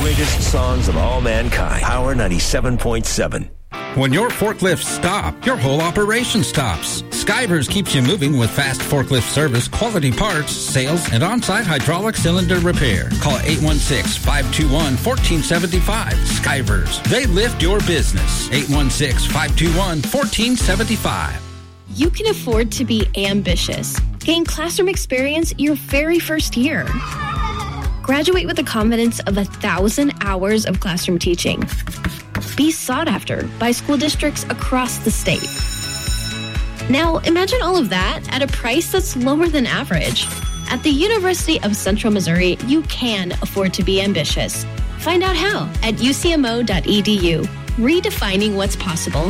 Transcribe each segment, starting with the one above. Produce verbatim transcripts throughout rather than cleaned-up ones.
greatest songs of all mankind. Power ninety-seven point seven. When your forklifts stop, your whole operation stops. Skivers keeps you moving with fast forklift service, quality parts, sales, and on-site hydraulic cylinder repair. Call eight one six, five two one, one four seven five. Skivers. They lift your business. eight one six, five two one, one four seven five. You can afford to be ambitious. Gain classroom experience your very first year. Graduate with the confidence of a thousand hours of classroom teaching. Be sought after by school districts across the state. Now, imagine all of that at a price that's lower than average. At the University of Central Missouri, you can afford to be ambitious. Find out how at u c m o dot e d u. Redefining what's possible.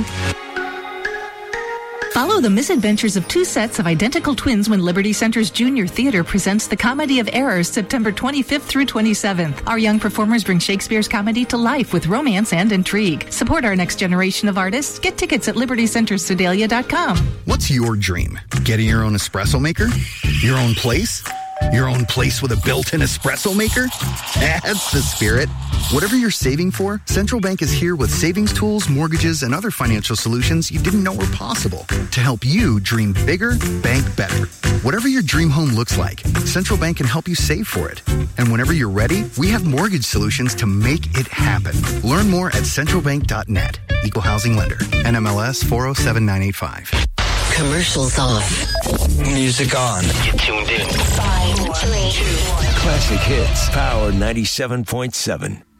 Follow the misadventures of two sets of identical twins when Liberty Center's Junior Theater presents The Comedy of Errors September twenty-fifth through twenty-seventh. Our young performers bring Shakespeare's comedy to life with romance and intrigue. Support our next generation of artists. Get tickets at liberty center sedalia dot com. What's your dream? Getting your own espresso maker? Your own place? Your own place with a built-in espresso maker? That's the spirit. Whatever you're saving for, Central Bank is here with savings tools, mortgages, and other financial solutions you didn't know were possible to help you dream bigger, bank better. Whatever your dream home looks like, Central Bank can help you save for it. And whenever you're ready, we have mortgage solutions to make it happen. Learn more at central bank dot net. Equal housing lender. N M L S four oh seven nine eight five. Commercials off. Music on. You're tuned in. Five, three, two, one. Classic hits. Power ninety-seven point seven.